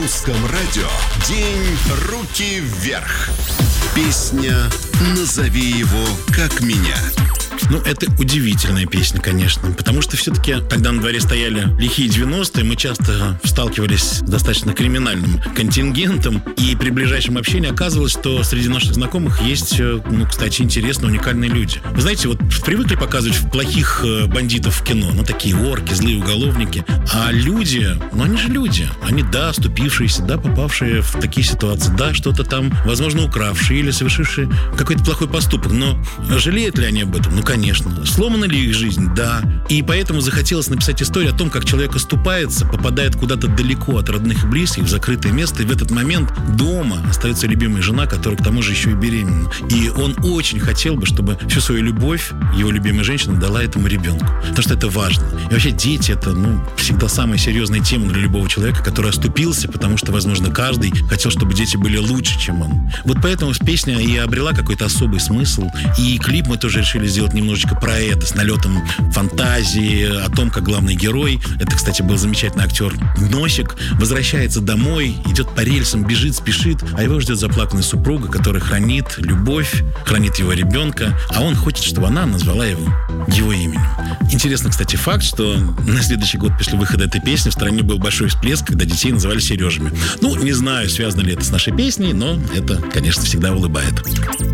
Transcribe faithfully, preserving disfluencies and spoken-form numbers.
Русском радио день руки вверх. Песня «Назови его как меня». Ну, это удивительная песня, конечно, потому что все-таки, когда на дворе стояли лихие девяностые, мы часто сталкивались с достаточно криминальным контингентом, и при ближайшем общении оказывалось, что среди наших знакомых есть, ну, кстати, интересные, уникальные люди. Вы знаете, вот привыкли показывать плохих бандитов в кино, ну, такие орки, злые уголовники, а люди, ну, они же люди, они, да, оступившиеся, да, попавшие в такие ситуации, да, что-то там, возможно, укравшие или совершившие какой-то плохой поступок, но жалеют ли они об этом? Ну, конечно. Сломана ли их жизнь? Да. И поэтому захотелось написать историю о том, как человек оступается, попадает куда-то далеко от родных и близких, в закрытое место, и в этот момент дома остается любимая жена, которая к тому же еще и беременна. И он очень хотел бы, чтобы всю свою любовь его любимая женщина дала этому ребенку. Потому что это важно. И вообще дети — это, ну, всегда самая серьезная тема для любого человека, который оступился, потому что, возможно, каждый хотел, чтобы дети были лучше, чем он. Вот поэтому песня и обрела какой-то особый смысл. И клип мы тоже решили сделать немножечко про это, с налетом фантазии, о том, как главный герой, это, кстати, был замечательный актер Носик, возвращается домой, идет по рельсам, бежит, спешит, а его ждет заплаканная супруга, которая хранит любовь, хранит его ребенка, а он хочет, чтобы она назвала его его именем. Интересно, кстати, факт, что на следующий год после выхода этой песни в стране был большой всплеск, когда детей называли Сережами. Ну, не знаю, связано ли это с нашей песней, но это, конечно, всегда улыбает.